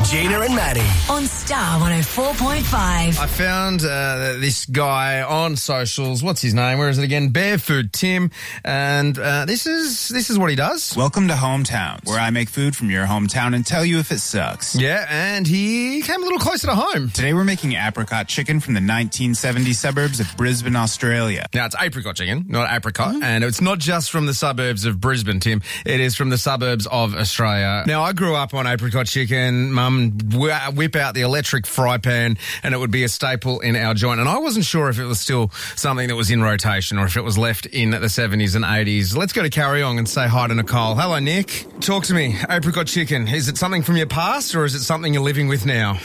Gina and Maddie. On Star 104.5. I found this guy on socials. What's his name? Where is it again? Barefood Tim. And this is what he does. Welcome to Hometowns, where I make food from your hometown and tell you if it sucks. Yeah, and he came a little closer to home. Today we're making apricot chicken from the 1970 suburbs of Brisbane, Australia. Now, it's apricot chicken, not apricot. And it's not just from the suburbs of Brisbane, Tim. It is from the suburbs of Australia. Now, I grew up on apricot chicken. Mum whip out the electric fry pan and it would be a staple in our joint. And I wasn't sure if it was still something that was in rotation or if it was left in the 70s and 80s. Let's go to Carryong and say hi to Nicole. Hello, Nick. Talk to me. Apricot chicken. Is it something from your past or is it something you're living with now?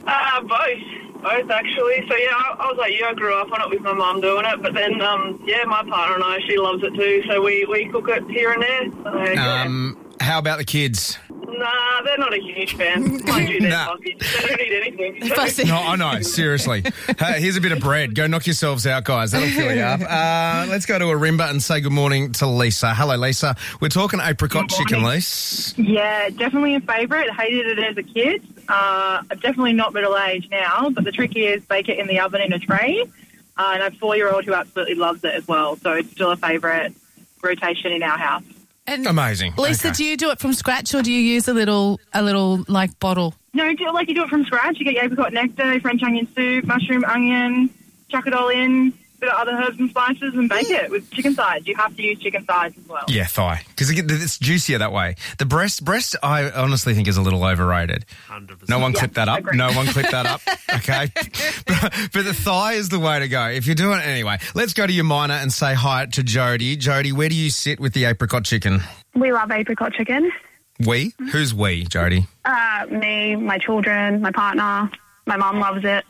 Both actually. So yeah, I was like you, I grew up on it with my mum doing it, but then my partner and I, she loves it too, so we cook it here and there. So, How about the kids? Nah, they're not a huge fan. Mind you, they're fucking. They don't eat anything. No, I know, seriously. Hey, here's a bit of bread. Go knock yourselves out, guys. That'll fill you up. Let's go to Arimba and say good morning to Lisa. Hello, Lisa. We're talking apricot chicken, Lisa. Yeah, definitely a favourite. Hated it as a kid. I'm definitely not middle-aged now, but the trick is bake it in the oven in a tray. And I have a 4-year-old who absolutely loves it as well, so it's still a favourite rotation in our house. And amazing. Lisa, Okay. do you do it from scratch or do you use a little like bottle? No, do it like you do it from scratch. You get your apricot nectar, French onion soup, mushroom, onion, chuck it all in, bit of other herbs and spices and bake it with chicken thighs. You have to use chicken thighs as well. Yeah, thigh. Because it's juicier that way. The breast, I honestly think is a little overrated. 100%. No one clip that up. agree. No one clip that up. Okay. But the thigh is the way to go. If you're doing it anyway, let's go to your minor and say hi to Jody. Jody, where do you sit with the apricot chicken? We love apricot chicken. We? Who's we, Jody? Me, my children, my partner, my mum loves it.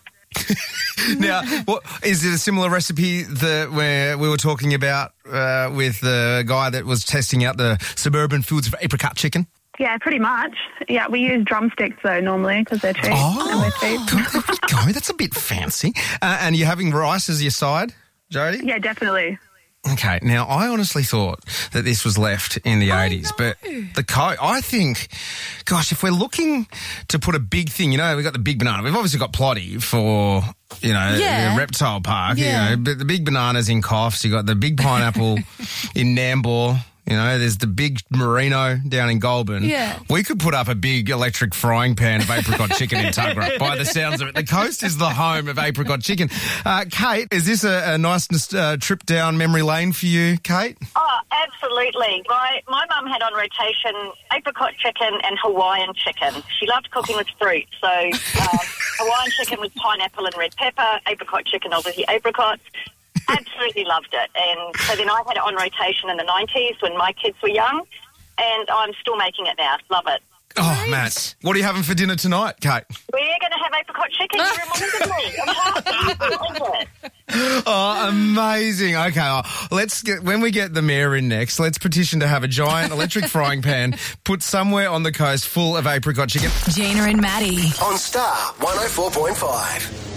Now, is it a similar recipe where we were talking about with the guy that was testing out the suburban foods of apricot chicken? Yeah, pretty much. Yeah, we use drumsticks though normally because they're cheap. And we're cheap. There we go. That's a bit fancy. And you're having rice as your side, Jody? Yeah, definitely. Okay, now I honestly thought that this was left in the 80s, but I think, gosh, if we're looking to put a big thing, we've got the big banana. We've obviously got Plotty for, Yeah. the reptile park, Yeah. but the big bananas in Coffs, you got the big pineapple in Nambour. There's the big merino down in Goulburn. Yeah. We could put up a big electric frying pan of apricot chicken in Tuggerah, by the sounds of it. The coast is the home of apricot chicken. Kate, is this a nice trip down memory lane for you, Kate? Oh, absolutely. My mum had on rotation apricot chicken and Hawaiian chicken. She loved cooking with fruit. So Hawaiian chicken with pineapple and red pepper, apricot chicken, obviously apricots. Absolutely loved it. And so then I had it on rotation in the 90s when my kids were young, and I'm still making it now. Love it. Oh, Matt, what are you having for dinner tonight, Kate? We're going to have apricot chicken. You reminded me. And how easy is it? Oh, amazing. Okay, when we get the mayor in next, let's petition to have a giant electric frying pan put somewhere on the coast full of apricot chicken. Gina and Maddie. On Star 104.5.